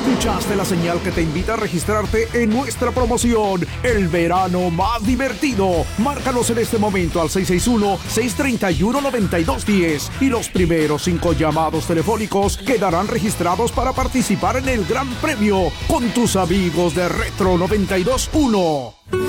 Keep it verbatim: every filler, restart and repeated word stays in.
Escuchaste la señal que te invita a registrarte en nuestra promoción, El Verano Más Divertido. Márcanos en este momento al seis seis uno, seis tres uno, nueve dos uno cero y los primeros cinco llamados telefónicos quedarán registrados para participar en el Gran Premio con tus amigos de Retro noventa y dos punto uno.